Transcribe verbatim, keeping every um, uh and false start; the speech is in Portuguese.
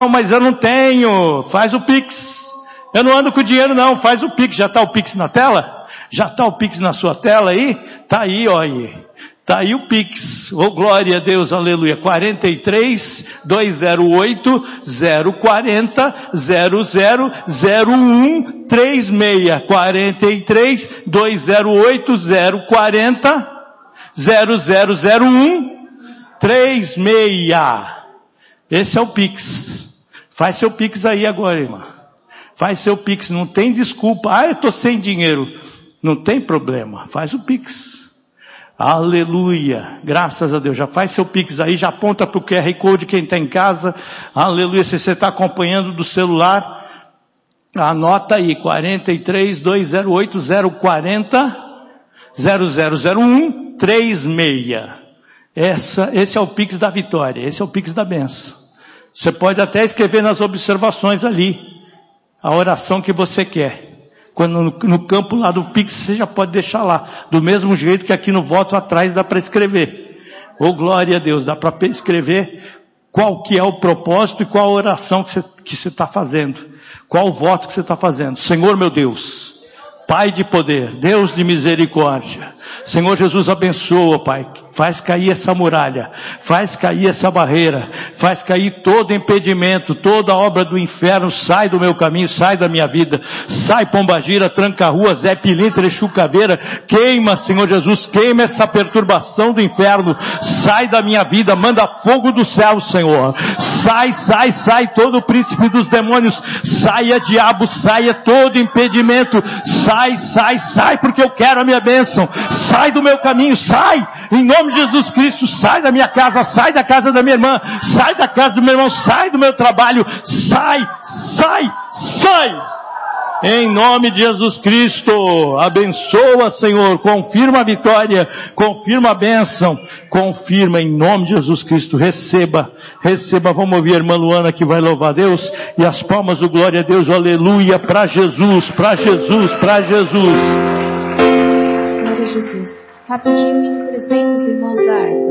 mas eu não tenho. Faz o Pix. Eu não ando com dinheiro não, faz o Pix. Já está o Pix na tela? Já está o Pix na sua tela aí? Está aí, ó aí. Está aí o Pix. Oh, glória a Deus, aleluia. quarenta e três, dois zero oito, zero quarenta, zero zero zero um três seis. quarenta e três, dois zero oito, zero quarenta, zero zero zero um três seis. Esse é o Pix. Faz seu Pix aí agora, irmã. Faz seu Pix, não tem desculpa. Ah, eu estou sem dinheiro. Não tem problema, faz o Pix. Aleluia, graças a Deus. Já faz seu Pix aí, já aponta para o Q R Code quem está em casa. Aleluia, se você está acompanhando do celular, anota aí, quarenta e três, dois zero oito, zero quarenta, zero zero zero um três seis. Essa, esse é o Pix da vitória, esse é o Pix da bênção. Você pode até escrever nas observações ali a oração que você quer. Quando no, no campo lá do Pix você já pode deixar lá. Do mesmo jeito que aqui no voto atrás dá para escrever. Oh, glória a Deus, dá para escrever qual que é o propósito e qual a oração que você que você está fazendo. Qual o voto que você está fazendo. Senhor meu Deus, Pai de poder, Deus de misericórdia. Senhor Jesus, abençoa, Pai. Faz cair essa muralha, faz cair essa barreira, faz cair todo impedimento, toda obra do inferno, sai do meu caminho, sai da minha vida, sai Pombagira, Tranca-Rua, Zé Pilintra, Exu Caveira, queima, Senhor Jesus, queima essa perturbação do inferno, sai da minha vida, manda fogo do céu, Senhor, sai, sai, sai todo o príncipe dos demônios, saia diabo, saia todo impedimento, sai, sai, sai, porque eu quero a minha bênção, sai do meu caminho, sai, em nome de Jesus Cristo, sai da minha casa, sai da casa da minha irmã, sai da casa do meu irmão, sai do meu trabalho, sai, sai, sai, em nome de Jesus Cristo, abençoa, Senhor, confirma a vitória, confirma a bênção, confirma em nome de Jesus Cristo, receba, receba, vamos ouvir a irmã Luana que vai louvar a Deus, e as palmas do glória a Deus, aleluia, para Jesus, para Jesus, para Jesus. Glória a Jesus. Rapidinho, hino trezentos, irmãos da harpa.